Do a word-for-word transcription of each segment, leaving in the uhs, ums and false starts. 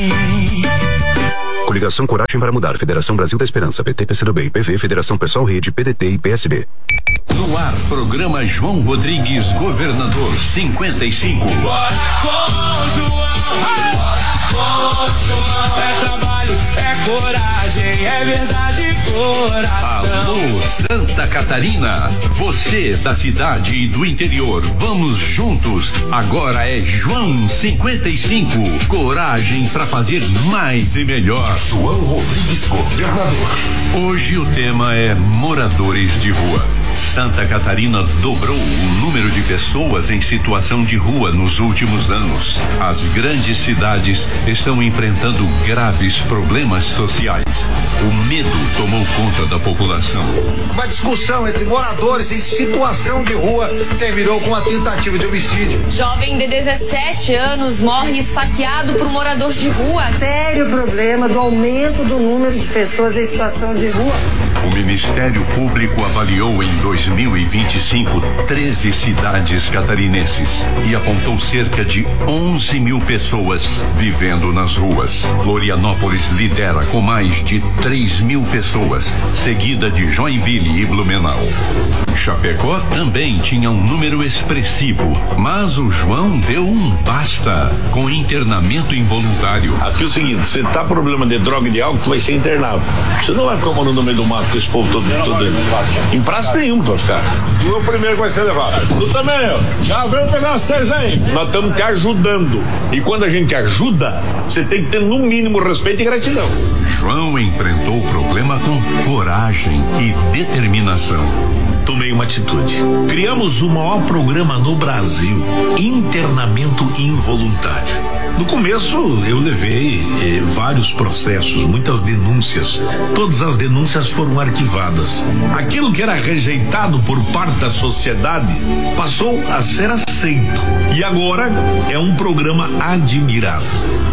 Coligação Coragem para Mudar, Federação Brasil da Esperança, P T, P C do B, P V, Federação Pessoal Rede, P D T e P S B. No ar, programa João Rodrigues, Governador cinquenta e cinco. Bora com João, bora com João. É trabalho, é coragem, é verdade e coração. Alô, Santa Catarina, você da cidade e do interior, vamos juntos. Agora é João cinquenta e cinco. Coragem para fazer mais e melhor. João Rodrigues, Governador. Hoje o tema é moradores de rua. Santa Catarina dobrou o número de pessoas em situação de rua nos últimos anos. As grandes cidades estão enfrentando graves problemas sociais. O medo tomou conta da população. Uma discussão entre moradores em situação de rua terminou com a tentativa de homicídio. Jovem de dezessete anos morre esfaqueado por morador de rua. Sério problema do aumento do número de pessoas em situação de rua. O Ministério Público avaliou em dois mil e vinte e cinco treze cidades catarinenses e apontou cerca de onze mil pessoas vivendo nas ruas. Florianópolis lidera com mais de três mil pessoas, seguida de Joinville e Blumenau. Chapecó também tinha um número expressivo, mas o João deu um basta com internamento involuntário. Aqui é o seguinte, você tá com problema de droga e de álcool, tu vai ser internado. Você não vai ficar morando no meio do mato com esse povo todo, todo aí. Em praça nenhum tu vai ficar. Tu é o primeiro que vai ser levado. Tu também, ó. Já veio pegar vocês aí. Nós estamos te ajudando. E quando a gente ajuda, você tem que ter no mínimo respeito e gratidão. João enfrentou o problema com coragem e determinação. Tomei uma atitude. Criamos o maior programa no Brasil, internamento involuntário. No começo eu levei eh, vários processos, muitas denúncias. Todas as denúncias foram arquivadas. Aquilo que era rejeitado por parte da sociedade passou a ser aceito. E agora é um programa admirado.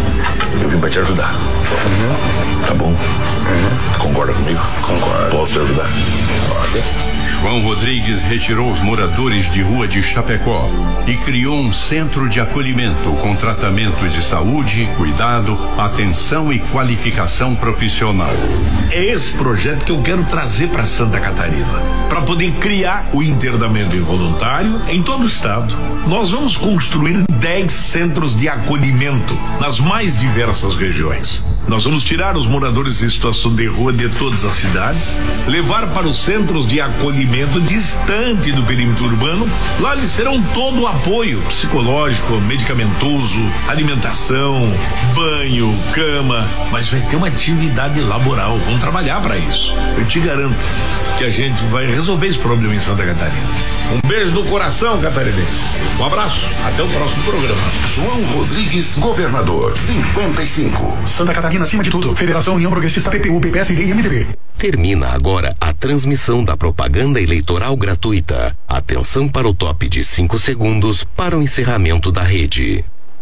Eu vim pra te ajudar. Uhum. Tá bom? Uhum. Tu concorda comigo? Concordo. Posso te ajudar? Pode. João Rodrigues retirou os moradores de rua de Chapecó e criou um centro de acolhimento com tratamento de saúde, cuidado, atenção e qualificação profissional. É esse projeto que eu quero trazer para Santa Catarina, para poder criar o internamento involuntário em todo o estado. Nós vamos construir dez centros de acolhimento nas mais diversas regiões. Nós vamos tirar os moradores em situação de rua de todas as cidades, levar para os centros de acolhimento distante do perímetro urbano. Lá eles terão todo o apoio psicológico, medicamentoso, alimentação, banho, cama, mas vai ter uma atividade laboral. Vamos trabalhar para isso. Eu te garanto que a gente vai resolver esse problema em Santa Catarina. Um beijo no coração, catarinense. Um abraço. Até o próximo programa. João Rodrigues, Governador cinquenta e cinco. Santa Catarina acima de tudo. Federação União Progressista, P P U, P P S D e M D B. Termina agora a transmissão da propaganda eleitoral gratuita. Atenção para o top de cinco segundos para o encerramento da rede.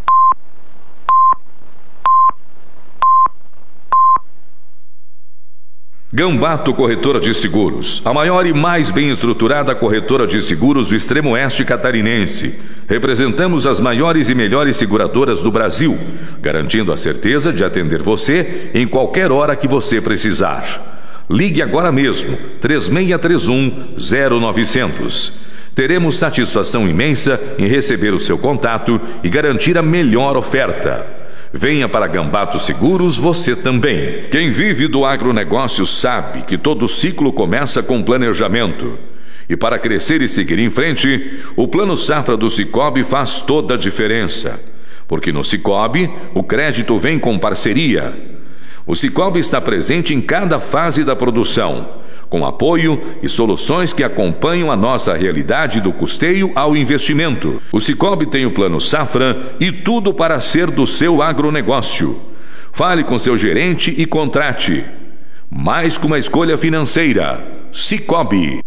Gambato Corretora de Seguros, a maior e mais bem estruturada corretora de seguros do extremo oeste catarinense. Representamos as maiores e melhores seguradoras do Brasil, garantindo a certeza de atender você em qualquer hora que você precisar. Ligue agora mesmo, três seis três um, zero nove zero zero. Teremos satisfação imensa em receber o seu contato e garantir a melhor oferta. Venha para Gambato Seguros você também. Quem vive do agronegócio sabe que todo ciclo começa com planejamento. E para crescer e seguir em frente, o Plano Safra do Sicoob faz toda a diferença. Porque no Sicoob, o crédito vem com parceria. O Sicoob está presente em cada fase da produção, com apoio e soluções que acompanham a nossa realidade do custeio ao investimento. O Sicoob tem o Plano Safra e tudo para ser do seu agronegócio. Fale com seu gerente e contrate. Mais que uma escolha financeira. Sicoob.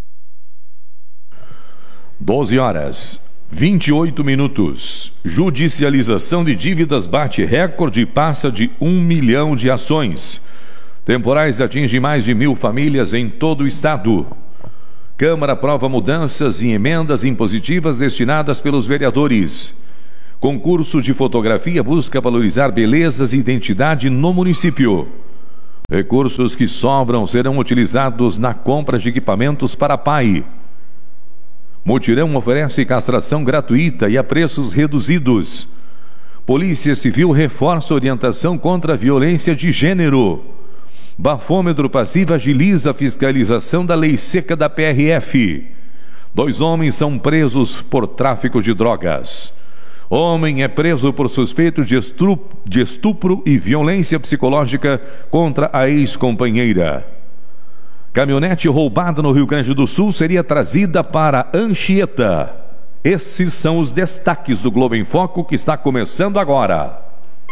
doze horas, vinte e oito minutos. Judicialização de dívidas bate recorde e passa de um milhão de ações. Temporais atingem mais de mil famílias em todo o estado. Câmara aprova mudanças e emendas impositivas destinadas pelos vereadores. Concurso de fotografia busca valorizar belezas e identidade no município. Recursos que sobram serão utilizados na compra de equipamentos para P A I. Mutirão oferece castração gratuita e a preços reduzidos. Polícia Civil reforça orientação contra a violência de gênero. Bafômetro passivo agiliza a fiscalização da lei seca da P R F. Dois homens são presos por tráfico de drogas. Homem é preso por suspeito de estupro, de estupro e violência psicológica contra a ex-companheira. Caminhonete roubada no Rio Grande do Sul seria trazida para Anchieta. Esses são os destaques do Globo em Foco, que está começando agora.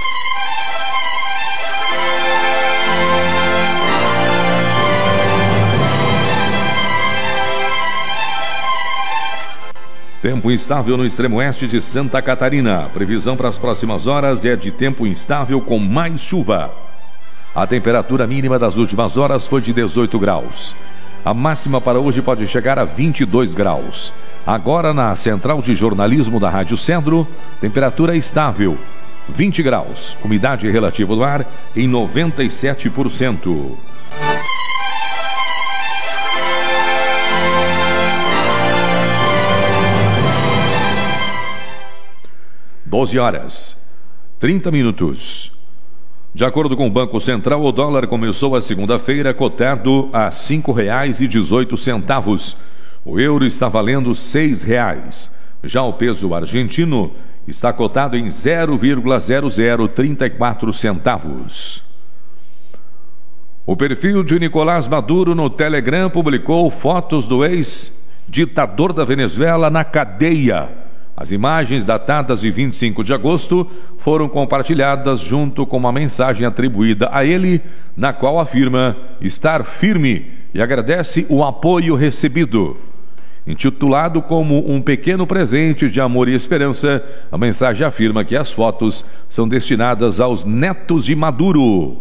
Tempo instável no extremo oeste de Santa Catarina. Previsão para as próximas horas é de tempo instável com mais chuva. A temperatura mínima das últimas horas foi de dezoito graus. A máxima para hoje pode chegar a vinte e dois graus. Agora na Central de Jornalismo da Rádio Cedro, temperatura estável, vinte graus. Umidade relativa do ar em noventa e sete por cento. doze horas, trinta minutos. De acordo com o Banco Central, o dólar começou a segunda-feira cotado a cinco reais e dezoito centavos. O euro está valendo seis reais. Já o peso argentino está cotado em zero vírgula zero zero trinta e quatro centavos. O perfil de Nicolás Maduro no Telegram publicou fotos do ex-ditador da Venezuela na cadeia. As imagens datadas de vinte e cinco de agosto foram compartilhadas junto com uma mensagem atribuída a ele, na qual afirma estar firme e agradece o apoio recebido. Intitulado como um pequeno presente de amor e esperança, a mensagem afirma que as fotos são destinadas aos netos de Maduro.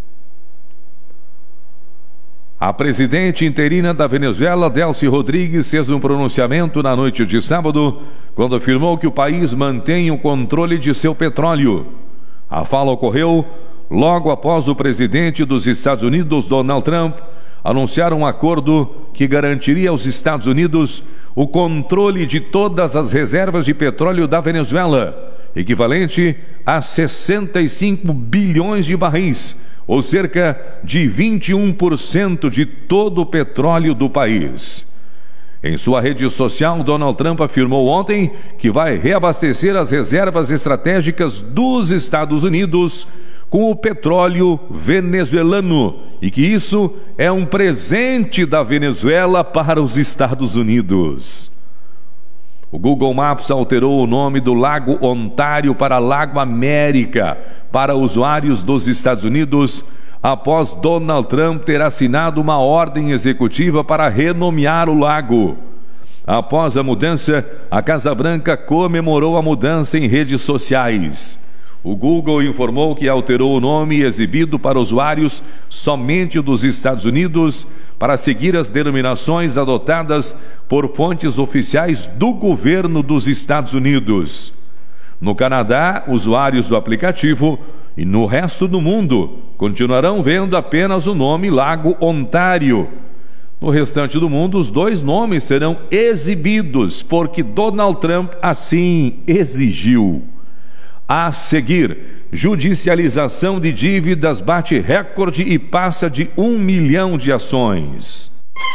A presidente interina da Venezuela, Delcy Rodrigues, fez um pronunciamento na noite de sábado, quando afirmou que o país mantém o controle de seu petróleo. A fala ocorreu logo após o presidente dos Estados Unidos, Donald Trump, anunciar um acordo que garantiria aos Estados Unidos o controle de todas as reservas de petróleo da Venezuela, equivalente a sessenta e cinco bilhões de barris, ou cerca de vinte e um por cento de todo o petróleo do país. Em sua rede social, Donald Trump afirmou ontem que vai reabastecer as reservas estratégicas dos Estados Unidos com o petróleo venezuelano e que isso é um presente da Venezuela para os Estados Unidos. O Google Maps alterou o nome do Lago Ontário para Lago América para usuários dos Estados Unidos após Donald Trump ter assinado uma ordem executiva para renomear o lago. Após a mudança, a Casa Branca comemorou a mudança em redes sociais. O Google informou que alterou o nome exibido para usuários somente dos Estados Unidos para seguir as denominações adotadas por fontes oficiais do governo dos Estados Unidos. No Canadá, usuários do aplicativo e no resto do mundo continuarão vendo apenas o nome Lago Ontário. No restante do mundo, os dois nomes serão exibidos porque Donald Trump assim exigiu. A seguir, judicialização de dívidas bate recorde e passa de um milhão de ações.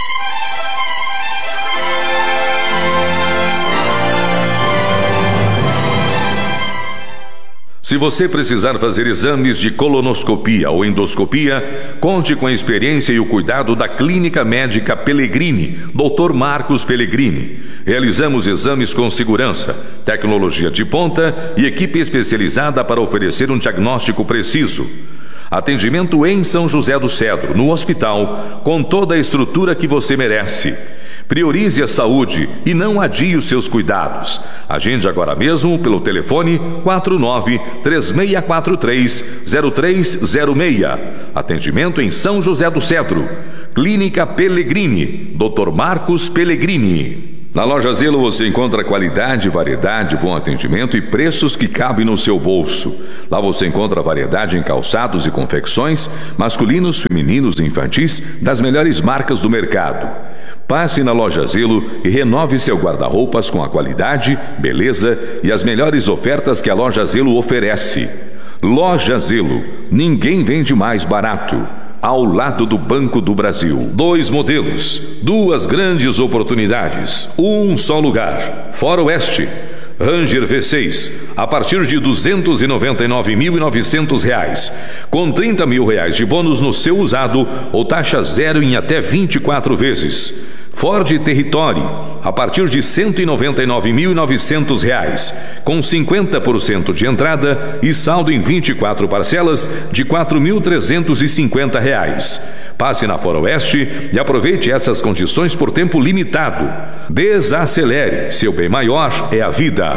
Se você precisar fazer exames de colonoscopia ou endoscopia, conte com a experiência e o cuidado da Clínica Médica Pellegrini, doutor Marcos Pellegrini. Realizamos exames com segurança, tecnologia de ponta e equipe especializada para oferecer um diagnóstico preciso. Atendimento em São José do Cedro, no hospital, com toda a estrutura que você merece. Priorize a saúde e não adie os seus cuidados. Agende agora mesmo pelo telefone quatro nove três seis quatro três zero três zero seis. Atendimento em São José do Cedro. Clínica Pellegrini, doutor Marcos Pellegrini. Na Loja Zelo você encontra qualidade, variedade, bom atendimento e preços que cabem no seu bolso. Lá você encontra variedade em calçados e confecções, masculinos, femininos e infantis, das melhores marcas do mercado. Passe na Loja Zelo e renove seu guarda-roupas com a qualidade, beleza e as melhores ofertas que a Loja Zelo oferece. Loja Zelo, ninguém vende mais barato. Ao lado do Banco do Brasil. Dois modelos, duas grandes oportunidades, um só lugar. Fora Oeste. Ranger V seis, a partir de duzentos e noventa e nove mil e novecentos reais, com trinta mil reais de bônus no seu usado ou taxa zero em até vinte e quatro vezes. Ford Territory, a partir de cento e noventa e nove mil e novecentos reais, com cinquenta por cento de entrada e saldo em vinte e quatro parcelas de quatro mil trezentos e cinquenta reais. Passe na Foroeste e aproveite essas condições por tempo limitado. Desacelere, seu bem maior é a vida.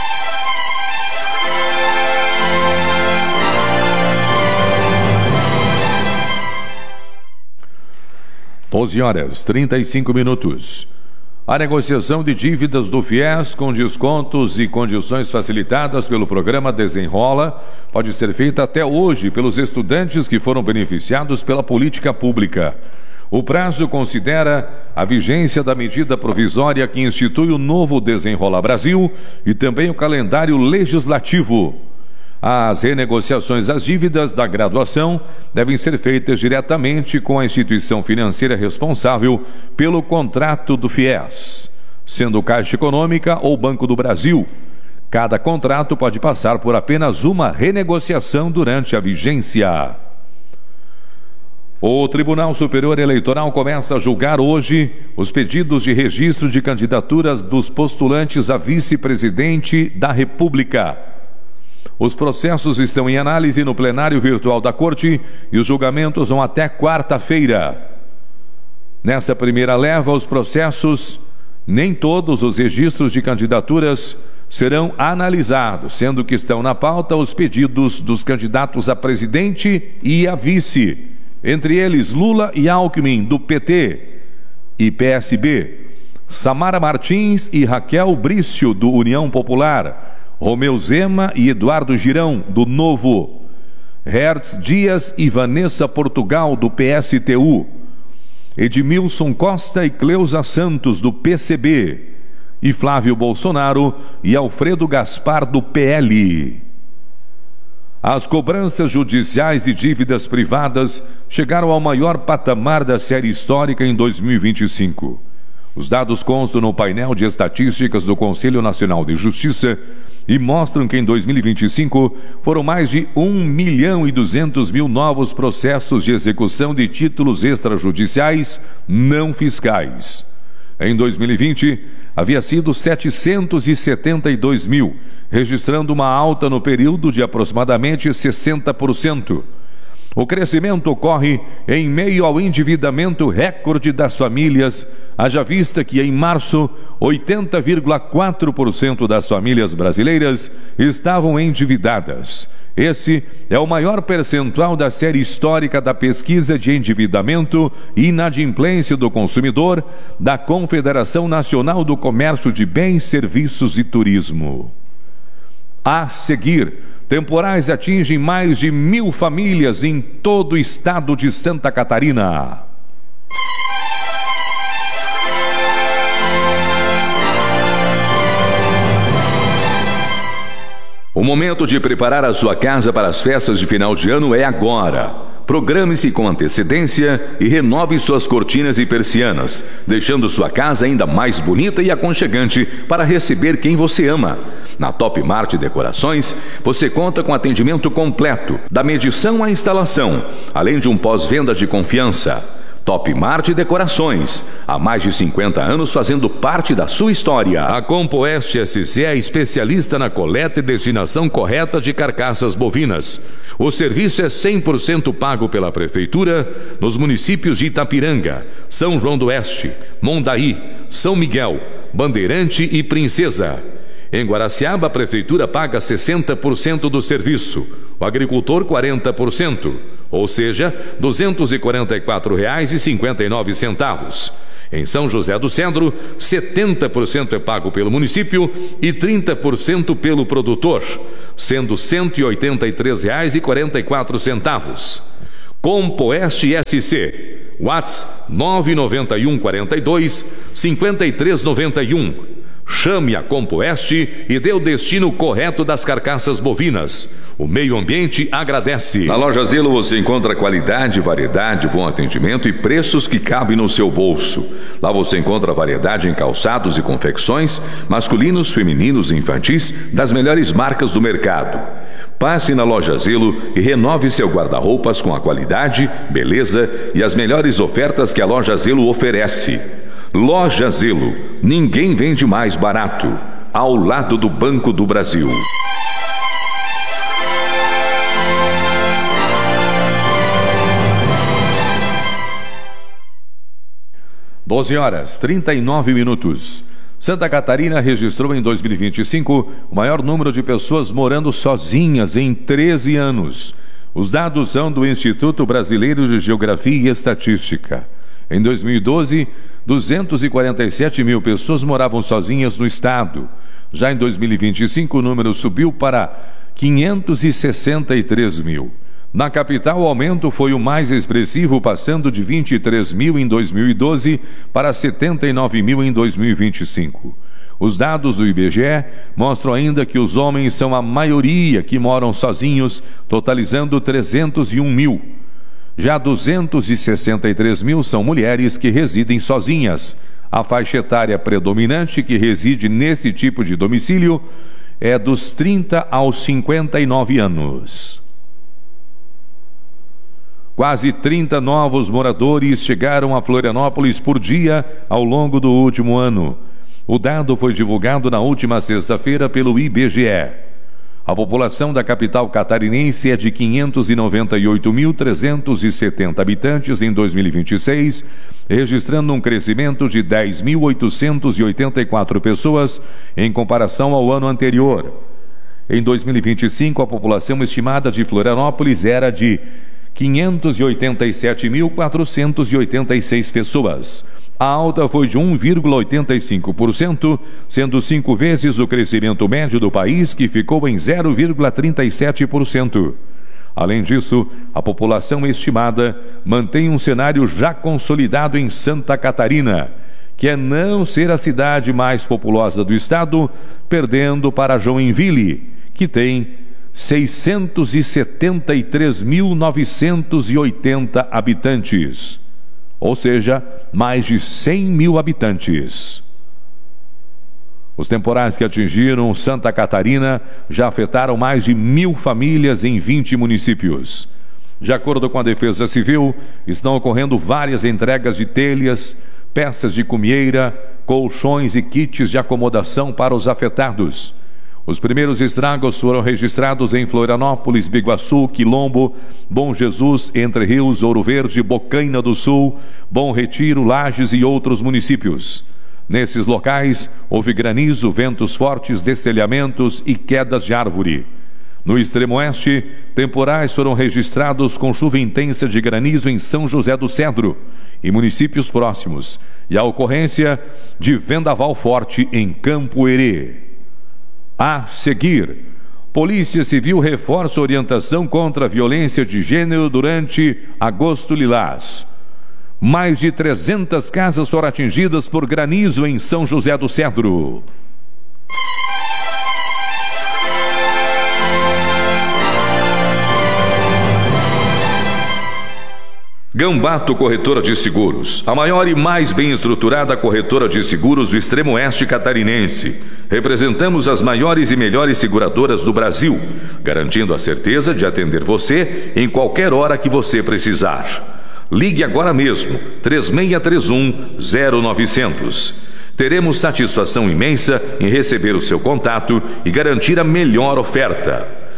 doze horas, trinta e cinco minutos. A negociação de dívidas do FIES com descontos e condições facilitadas pelo programa Desenrola pode ser feita até hoje pelos estudantes que foram beneficiados pela política pública. O prazo considera a vigência da medida provisória que institui o novo Desenrola Brasil e também o calendário legislativo. As renegociações das dívidas da graduação devem ser feitas diretamente com a instituição financeira responsável pelo contrato do FIES, sendo Caixa Econômica ou Banco do Brasil. Cada contrato pode passar por apenas uma renegociação durante a vigência. O Tribunal Superior Eleitoral começa a julgar hoje os pedidos de registro de candidaturas dos postulantes a vice-presidente da República. Os processos estão em análise no plenário virtual da Corte e os julgamentos vão até quarta-feira. Nessa primeira leva, os processos, nem todos os registros de candidaturas serão analisados, sendo que estão na pauta os pedidos dos candidatos a presidente e a vice, entre eles Lula e Alckmin, do P T e P S B, Samara Martins e Raquel Brício, do União Popular, Romeu Zema e Eduardo Girão, do Novo, Hertz Dias e Vanessa Portugal, do P S T U, Edmilson Costa e Cleusa Santos, do P C B, e Flávio Bolsonaro e Alfredo Gaspar, do P L. As cobranças judiciais de dívidas privadas chegaram ao maior patamar da série histórica em dois mil e vinte e cinco. Os dados constam no painel de estatísticas do Conselho Nacional de Justiça e mostram que em dois mil e vinte e cinco foram mais de um milhão e duzentos mil novos processos de execução de títulos extrajudiciais não fiscais. Em dois mil e vinte, havia sido setecentos e setenta e dois mil, registrando uma alta no período de aproximadamente sessenta por cento. O crescimento ocorre em meio ao endividamento recorde das famílias, haja vista que em março, oitenta vírgula quatro por cento das famílias brasileiras estavam endividadas. Esse é o maior percentual da série histórica da pesquisa de endividamento e inadimplência do consumidor da Confederação Nacional do Comércio de Bens, Serviços e Turismo. A seguir, temporais atingem mais de mil famílias em todo o estado de Santa Catarina. O momento de preparar a sua casa para as festas de final de ano é agora. Programe-se com antecedência e renove suas cortinas e persianas, deixando sua casa ainda mais bonita e aconchegante para receber quem você ama. Na Top Mart Decorações, você conta com atendimento completo, da medição à instalação, além de um pós-venda de confiança. Top Mart Decorações, há mais de cinquenta anos fazendo parte da sua história. A Compoeste S C é especialista na coleta e destinação correta de carcaças bovinas. O serviço é cem por cento pago pela Prefeitura nos municípios de Itapiranga, São João do Oeste, Mondaí, São Miguel, Bandeirante e Princesa. Em Guaraciaba, a Prefeitura paga sessenta por cento do serviço, o agricultor quarenta por cento, ou seja, duzentos e quarenta e quatro reais e cinquenta e nove centavos. Em São José do Cedro, setenta por cento é pago pelo município e trinta por cento pelo produtor, sendo cento e oitenta e três reais e quarenta e quatro centavos. Compoeste S C, WhatsApp nove nove um quatro dois cinco três nove um. Chame a Compoeste e dê o destino correto das carcaças bovinas. O meio ambiente agradece. Na Loja Zelo você encontra qualidade, variedade, bom atendimento e preços que cabem no seu bolso. Lá você encontra variedade em calçados e confecções, masculinos, femininos e infantis, das melhores marcas do mercado. Passe na Loja Zelo e renove seu guarda-roupas com a qualidade, beleza e as melhores ofertas que a Loja Zelo oferece. Loja Zelo, ninguém vende mais barato, ao lado do Banco do Brasil. doze horas, trinta e nove minutos. Santa Catarina registrou em dois mil e vinte e cinco o maior número de pessoas morando sozinhas em treze anos. Os dados são do Instituto Brasileiro de Geografia e Estatística. Em dois mil e doze, duzentos e quarenta e sete mil pessoas moravam sozinhas no estado. Já em dois mil e vinte e cinco, o número subiu para quinhentos e sessenta e três mil. Na capital, o aumento foi o mais expressivo, passando de vinte e três mil em dois mil e doze para setenta e nove mil em dois mil e vinte e cinco. Os dados do I B G E mostram ainda que os homens são a maioria que moram sozinhos, totalizando trezentos e um mil. Já duzentos e sessenta e três mil são mulheres que residem sozinhas. A faixa etária predominante que reside nesse tipo de domicílio é dos trinta aos cinquenta e nove anos. Quase trinta novos moradores chegaram a Florianópolis por dia ao longo do último ano. O dado foi divulgado na última sexta-feira pelo I B G E. A população da capital catarinense é de quinhentos e noventa e oito mil trezentos e setenta habitantes em dois mil e vinte e seis, registrando um crescimento de dez mil oitocentos e oitenta e quatro pessoas em comparação ao ano anterior. Em dois mil e vinte e cinco, a população estimada de Florianópolis era de quinhentos e oitenta e sete mil quatrocentos e oitenta e seis pessoas. A alta foi de um vírgula oitenta e cinco por cento, sendo cinco vezes o crescimento médio do país, que ficou em zero vírgula trinta e sete por cento. Além disso, a população estimada mantém um cenário já consolidado em Santa Catarina, que é não ser a cidade mais populosa do estado, perdendo para Joinville, que tem seiscentos e setenta e três mil novecentos e oitenta habitantes, ou seja, mais de cem mil habitantes. Os temporais que atingiram Santa Catarina já afetaram mais de mil famílias em vinte municípios. De acordo com a Defesa Civil, estão ocorrendo várias entregas de telhas, peças de cumieira, colchões e kits de acomodação para os afetados. Os primeiros estragos foram registrados em Florianópolis, Biguaçu, Quilombo, Bom Jesus, Entre Rios, Ouro Verde, Bocaina do Sul, Bom Retiro, Lages e outros municípios. Nesses locais, houve granizo, ventos fortes, destelhamentos e quedas de árvore. No extremo oeste, temporais foram registrados com chuva intensa de granizo em São José do Cedro e municípios próximos, e a ocorrência de vendaval forte em Campo Herê. A seguir, Polícia Civil reforça orientação contra a violência de gênero durante Agosto Lilás. Mais de trezentas casas foram atingidas por granizo em São José do Cedro. Gambato Corretora de Seguros, a maior e mais bem estruturada corretora de seguros do extremo oeste catarinense. Representamos as maiores e melhores seguradoras do Brasil, garantindo a certeza de atender você em qualquer hora que você precisar. Ligue agora mesmo, três seis três um, zero nove zero zero. Teremos satisfação imensa em receber o seu contato e garantir a melhor oferta.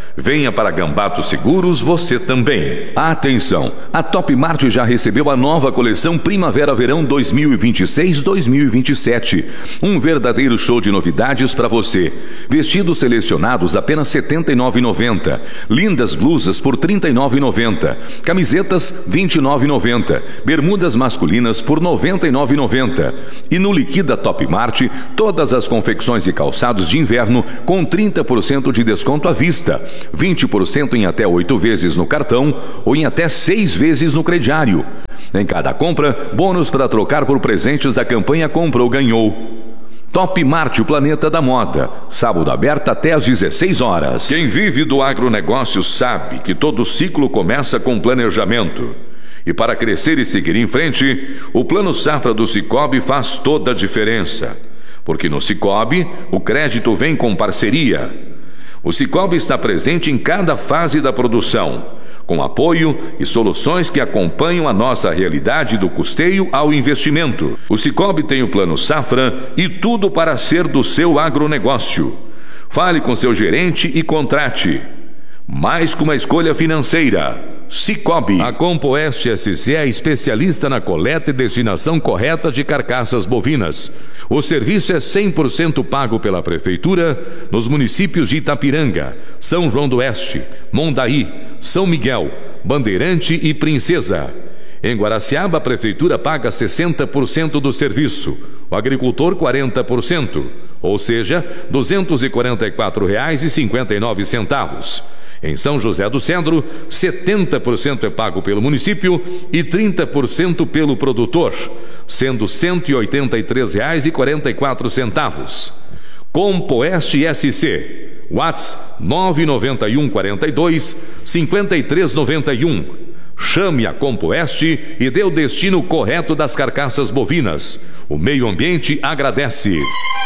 Venha para Gambato Seguros você também. Atenção! A Top Mart já recebeu a nova coleção Primavera-Verão dois mil e vinte e seis dois mil e vinte e sete. Um verdadeiro show de novidades para você. Vestidos selecionados apenas setenta e nove reais e noventa centavos. Lindas blusas por trinta e nove reais e noventa centavos. Camisetas vinte e nove reais e noventa centavos. Bermudas masculinas por noventa e nove reais e noventa centavos. E no Liquida Top Mart, todas as confecções e calçados de inverno com trinta por cento de desconto à vista. vinte por cento em até oito vezes no cartão ou em até seis vezes no crediário. Em cada compra, bônus para trocar por presentes da campanha Comprou Ganhou. Top Mart, o planeta da moda. Sábado aberto até às dezesseis horas. Quem vive do agronegócio sabe que todo ciclo começa com planejamento. E para crescer e seguir em frente, o Plano Safra do Sicoob faz toda a diferença. Porque no Sicoob, o crédito vem com parceria. O Sicoob está presente em cada fase da produção, com apoio e soluções que acompanham a nossa realidade do custeio ao investimento. O Sicoob tem o Plano Safra e tudo para ser do seu agronegócio. Fale com seu gerente e contrate. Mais que uma escolha financeira. Sicoob. A Compoeste S C é especialista na coleta e destinação correta de carcaças bovinas. O serviço é cem por cento pago pela Prefeitura nos municípios de Itapiranga, São João do Oeste, Mondaí, São Miguel, Bandeirante e Princesa. Em Guaraciaba, a Prefeitura paga sessenta por cento do serviço, o agricultor quarenta por cento, ou seja, duzentos e quarenta e quatro reais e cinquenta e nove centavos. Em São José do Cedro, setenta por cento é pago pelo município e trinta por cento pelo produtor, sendo cento e oitenta e três reais e quarenta e quatro centavos. Compoeste S C, WhatsApp nove nove um quatro dois cinco três nove um. Chame a Compoeste e dê o destino correto das carcaças bovinas. O meio ambiente agradece.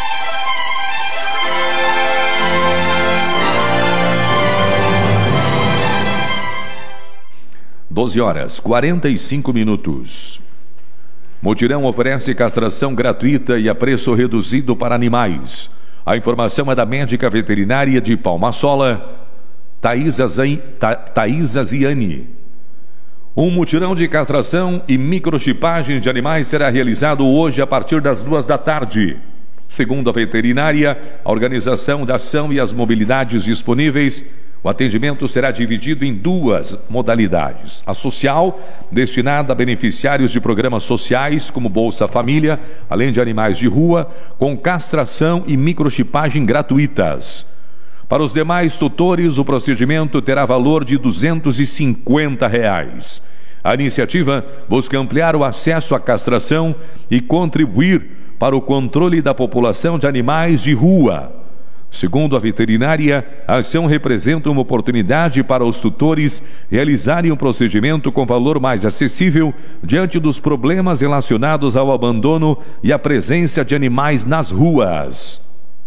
doze horas, quarenta e cinco minutos. Mutirão oferece castração gratuita e a preço reduzido para animais. A informação é da médica veterinária de Palmasola, Thaisa Ziani. Um mutirão de castração e microchipagem de animais será realizado hoje a partir das duas da tarde. Segundo a veterinária, a organização da ação e as mobilidades disponíveis, o atendimento será dividido em duas modalidades. A social, destinada a beneficiários de programas sociais, como Bolsa Família, além de animais de rua, com castração e microchipagem gratuitas. Para os demais tutores, o procedimento terá valor de duzentos e cinquenta reais. A iniciativa busca ampliar o acesso à castração e contribuir para o controle da população de animais de rua. Segundo a veterinária, a ação representa uma oportunidade para os tutores realizarem um procedimento com valor mais acessível diante dos problemas relacionados ao abandono e à presença de animais nas ruas.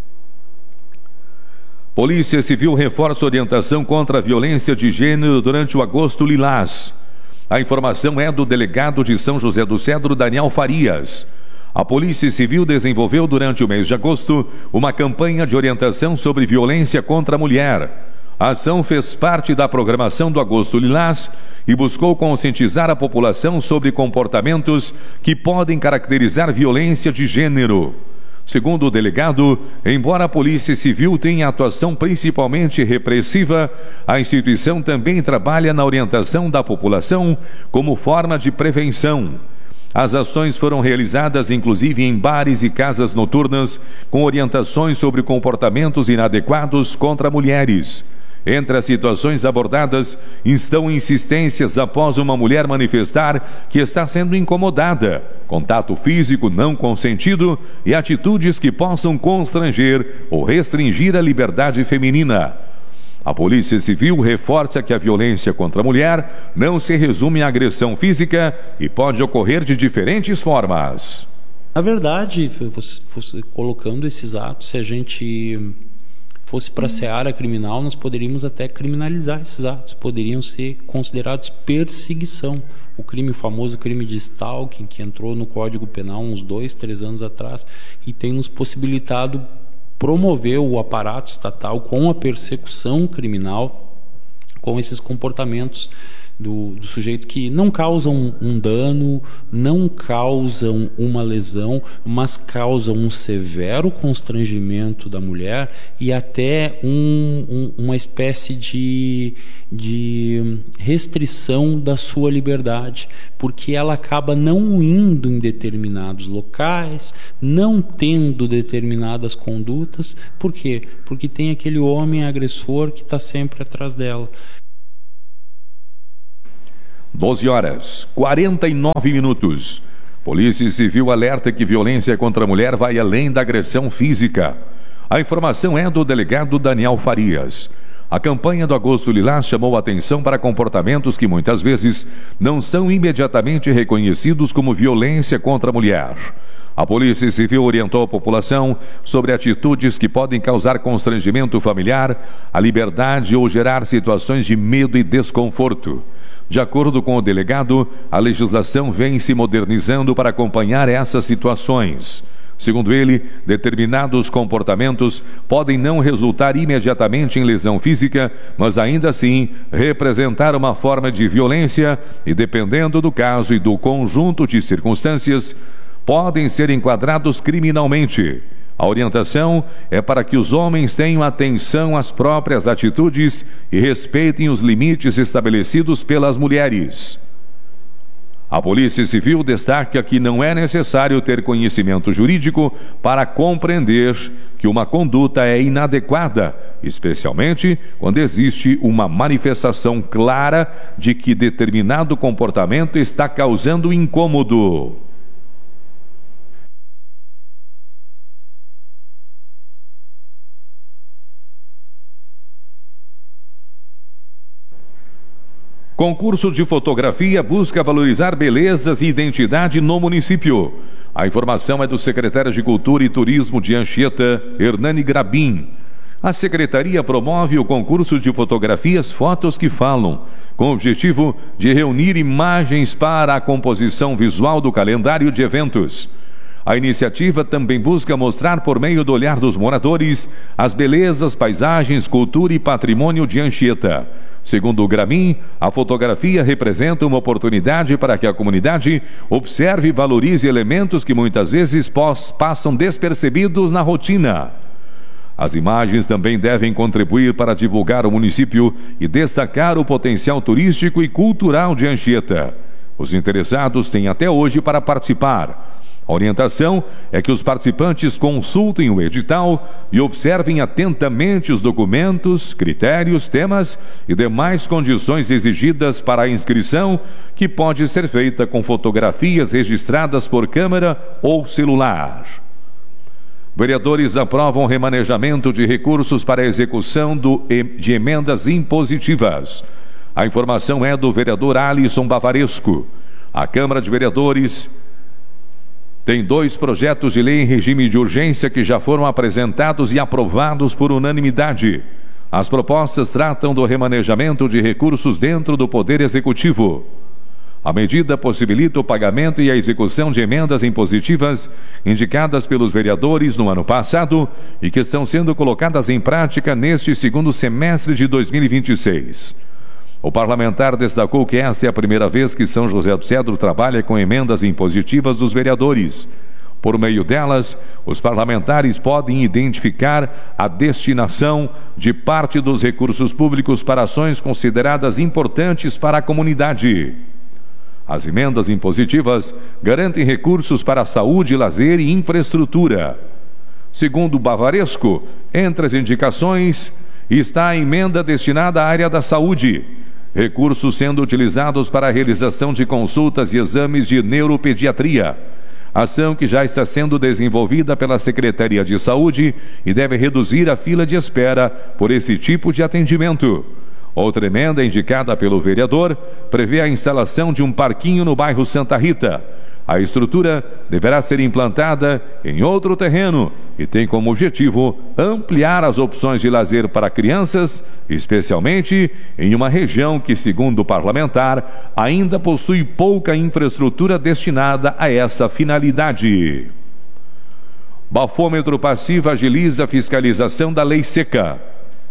Polícia Civil reforça orientação contra a violência de gênero durante o Agosto Lilás. A informação é do delegado de São José do Cedro, Daniel Farias. A Polícia Civil desenvolveu durante o mês de agosto uma campanha de orientação sobre violência contra a mulher. A ação fez parte da programação do Agosto Lilás e buscou conscientizar a população sobre comportamentos que podem caracterizar violência de gênero. Segundo o delegado, embora a Polícia Civil tenha atuação principalmente repressiva, a instituição também trabalha na orientação da população como forma de prevenção. As ações foram realizadas inclusive em bares e casas noturnas, com orientações sobre comportamentos inadequados contra mulheres. Entre as situações abordadas estão insistências após uma mulher manifestar que está sendo incomodada, contato físico não consentido e atitudes que possam constranger ou restringir a liberdade feminina. A Polícia Civil reforça que a violência contra a mulher não se resume à agressão física e pode ocorrer de diferentes formas. Na verdade, você, você, colocando esses atos, se a gente fosse para a seara criminal, nós poderíamos até criminalizar esses atos, poderiam ser considerados perseguição. O crime, o famoso crime de stalking, que entrou no Código Penal uns dois, três anos atrás e tem nos possibilitado promover o aparato estatal com a persecução criminal com esses comportamentos do, do sujeito que não causam um dano, não causam uma lesão, mas causam um severo constrangimento da mulher e até um, um, uma espécie de, de restrição da sua liberdade, porque ela acaba não indo em determinados locais, não tendo determinadas condutas. Por quê? Porque tem aquele homem agressor que está sempre atrás dela. doze horas, quarenta e nove minutos. Polícia Civil alerta que violência contra a mulher vai além da agressão física. A informação é do delegado Daniel Farias. A campanha do Agosto Lilás chamou a atenção para comportamentos que muitas vezes não são imediatamente reconhecidos como violência contra a mulher. A Polícia Civil orientou a população sobre atitudes que podem causar constrangimento familiar, a liberdade ou gerar situações de medo e desconforto. De acordo com o delegado, a legislação vem se modernizando para acompanhar essas situações. Segundo ele, determinados comportamentos podem não resultar imediatamente em lesão física, mas ainda assim representar uma forma de violência e, dependendo do caso e do conjunto de circunstâncias, podem ser enquadrados criminalmente. A orientação é para que os homens tenham atenção às próprias atitudes e respeitem os limites estabelecidos pelas mulheres. A Polícia Civil destaca que não é necessário ter conhecimento jurídico para compreender que uma conduta é inadequada, especialmente quando existe uma manifestação clara de que determinado comportamento está causando incômodo. Concurso de fotografia busca valorizar belezas e identidade no município. A informação é do secretário de Cultura e Turismo de Anchieta, Hernani Grabin. A secretaria promove o concurso de fotografias Fotos que Falam, com o objetivo de reunir imagens para a composição visual do calendário de eventos. A iniciativa também busca mostrar, por meio do olhar dos moradores, as belezas, paisagens, cultura e patrimônio de Anchieta. Segundo o Gramin, a fotografia representa uma oportunidade para que a comunidade observe e valorize elementos que muitas vezes passam despercebidos na rotina. As imagens também devem contribuir para divulgar o município e destacar o potencial turístico e cultural de Anchieta. Os interessados têm até hoje para participar. A orientação é que os participantes consultem o edital e observem atentamente os documentos, critérios, temas e demais condições exigidas para a inscrição, que pode ser feita com fotografias registradas por câmera ou celular. Vereadores aprovam remanejamento de recursos para a execução do, de emendas impositivas. A informação é do vereador Alisson Bavaresco. A Câmara de Vereadores tem dois projetos de lei em regime de urgência que já foram apresentados e aprovados por unanimidade. As propostas tratam do remanejamento de recursos dentro do Poder Executivo. A medida possibilita o pagamento e a execução de emendas impositivas indicadas pelos vereadores no ano passado e que estão sendo colocadas em prática neste segundo semestre de dois mil e vinte e seis. O parlamentar destacou que esta é a primeira vez que São José do Cedro trabalha com emendas impositivas dos vereadores. Por meio delas, os parlamentares podem identificar a destinação de parte dos recursos públicos para ações consideradas importantes para a comunidade. As emendas impositivas garantem recursos para a saúde, lazer e infraestrutura. Segundo Bavaresco, entre as indicações está a emenda destinada à área da saúde, recursos sendo utilizados para a realização de consultas e exames de neuropediatria, ação que já está sendo desenvolvida pela Secretaria de Saúde e deve reduzir a fila de espera por esse tipo de atendimento. Outra emenda indicada pelo vereador prevê a instalação de um parquinho no bairro Santa Rita. A estrutura deverá ser implantada em outro terreno e tem como objetivo ampliar as opções de lazer para crianças, especialmente em uma região que, segundo o parlamentar, ainda possui pouca infraestrutura destinada a essa finalidade. Bafômetro passivo agiliza a fiscalização da lei seca.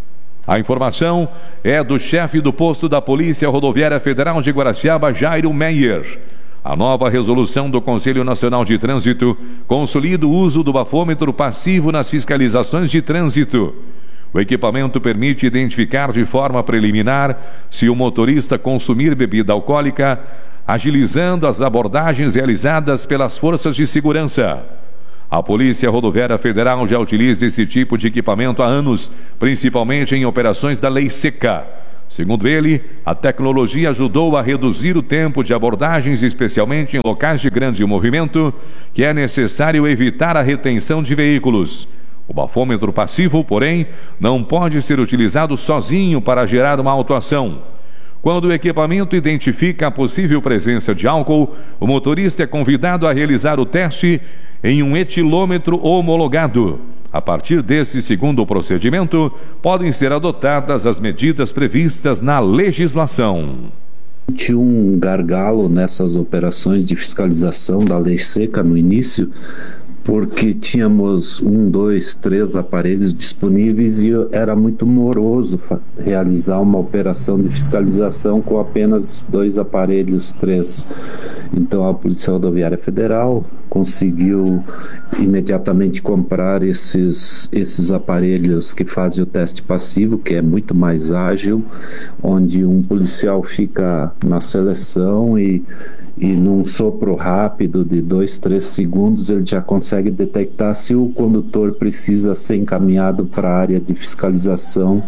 A informação é do chefe do posto da Polícia Rodoviária Federal de Guaraciaba, Jairo Meyer. A nova resolução do Conselho Nacional de Trânsito consolida o uso do bafômetro passivo nas fiscalizações de trânsito. O equipamento permite identificar de forma preliminar se o motorista consumir bebida alcoólica, agilizando as abordagens realizadas pelas forças de segurança. A Polícia Rodoviária Federal já utiliza esse tipo de equipamento há anos, principalmente em operações da Lei Seca. Segundo ele, a tecnologia ajudou a reduzir o tempo de abordagens, especialmente em locais de grande movimento, que é necessário evitar a retenção de veículos. O bafômetro passivo, porém, não pode ser utilizado sozinho para gerar uma autuação. Quando o equipamento identifica a possível presença de álcool, o motorista é convidado a realizar o teste em um etilômetro homologado. A partir desse segundo procedimento, podem ser adotadas as medidas previstas na legislação. Tinha um gargalo nessas operações de fiscalização da Lei Seca no início, porque tínhamos um, dois, três aparelhos disponíveis e era muito moroso realizar uma operação de fiscalização com apenas dois aparelhos, três. Então a Polícia Rodoviária Federal conseguiu imediatamente comprar esses, esses aparelhos que fazem o teste passivo, que é muito mais ágil, onde um policial fica na seleção e e num sopro rápido de dois, três segundos ele já consegue detectar se o condutor precisa ser encaminhado para a área de fiscalização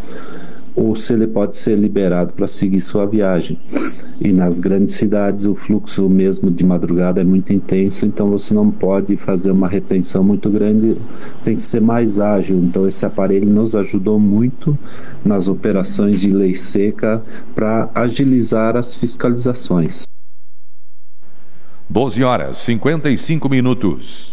ou se ele pode ser liberado para seguir sua viagem. E nas grandes cidades o fluxo mesmo de madrugada é muito intenso, então você não pode fazer uma retenção muito grande, tem que ser mais ágil. Então esse aparelho nos ajudou muito nas operações de Lei Seca para agilizar as fiscalizações. doze horas, cinquenta e cinco minutos.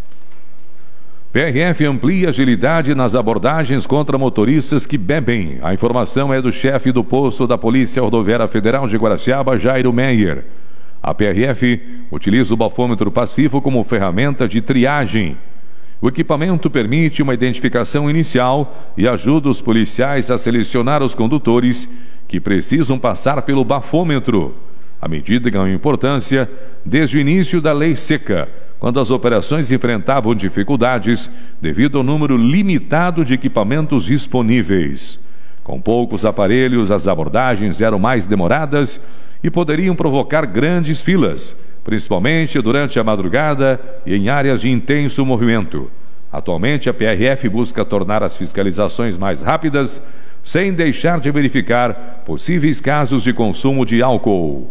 P R F amplia agilidade nas abordagens contra motoristas que bebem. A informação é do chefe do posto da Polícia Rodoviária Federal de Guaraciaba, Jairo Meyer. A P R F utiliza o bafômetro passivo como ferramenta de triagem. O equipamento permite uma identificação inicial e ajuda os policiais a selecionar os condutores que precisam passar pelo bafômetro. A medida ganhou importância desde o início da Lei Seca, quando as operações enfrentavam dificuldades devido ao número limitado de equipamentos disponíveis. Com poucos aparelhos, as abordagens eram mais demoradas e poderiam provocar grandes filas, principalmente durante a madrugada e em áreas de intenso movimento. Atualmente, a P R F busca tornar as fiscalizações mais rápidas, sem deixar de verificar possíveis casos de consumo de álcool.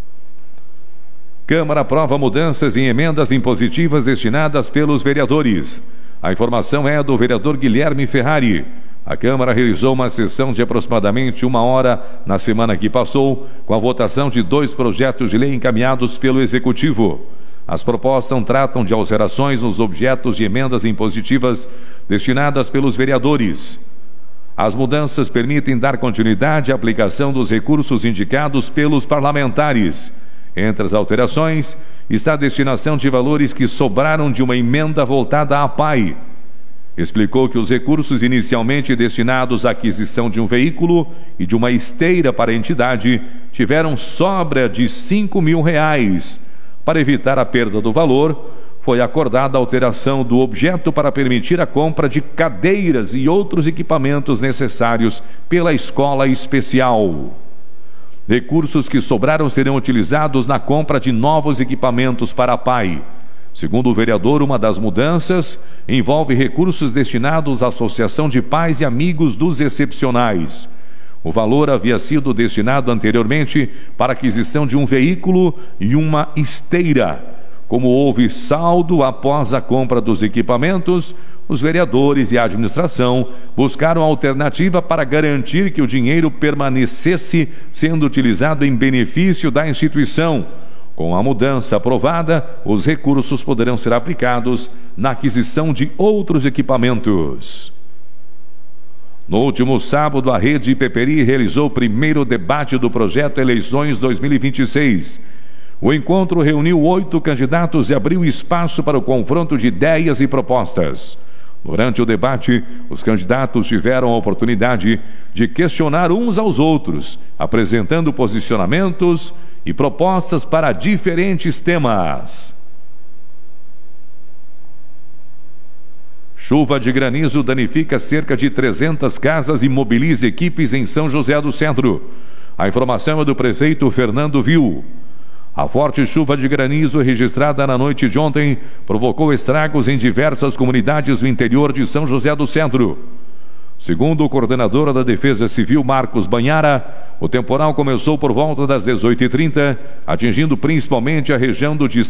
Câmara aprova mudanças em emendas impositivas destinadas pelos vereadores. A informação é do vereador Guilherme Ferrari. A Câmara realizou uma sessão de aproximadamente uma hora na semana que passou, com a votação de dois projetos de lei encaminhados pelo Executivo. As propostas tratam de alterações nos objetos de emendas impositivas destinadas pelos vereadores. As mudanças permitem dar continuidade à aplicação dos recursos indicados pelos parlamentares. Entre as alterações está a destinação de valores que sobraram de uma emenda voltada à P A I. Explicou que os recursos inicialmente destinados à aquisição de um veículo e de uma esteira para a entidade tiveram sobra de cinco mil reais. Para evitar a perda do valor, foi acordada a alteração do objeto para permitir a compra de cadeiras e outros equipamentos necessários pela escola especial. Recursos que sobraram serão utilizados na compra de novos equipamentos para a P A I. Segundo o vereador, uma das mudanças envolve recursos destinados à Associação de Pais e Amigos dos Excepcionais. O valor havia sido destinado anteriormente para a aquisição de um veículo e uma esteira. Como houve saldo após a compra dos equipamentos, os vereadores e a administração buscaram alternativa para garantir que o dinheiro permanecesse sendo utilizado em benefício da instituição. Com a mudança aprovada, os recursos poderão ser aplicados na aquisição de outros equipamentos. No último sábado, a Rede Peperi realizou o primeiro debate do projeto Eleições dois mil e vinte e seis. O encontro reuniu oito candidatos e abriu espaço para o confronto de ideias e propostas. Durante o debate, os candidatos tiveram a oportunidade de questionar uns aos outros, apresentando posicionamentos e propostas para diferentes temas. Chuva de granizo danifica cerca de trezentas casas e mobiliza equipes em São José do Centro. A informação é do prefeito Fernando Viu. A forte chuva de granizo registrada na noite de ontem provocou estragos em diversas comunidades do interior de São José do Centro. Segundo o coordenador da Defesa Civil, Marcos Banhara, o temporal começou por volta das dezoito e trinta, atingindo principalmente a região do distrito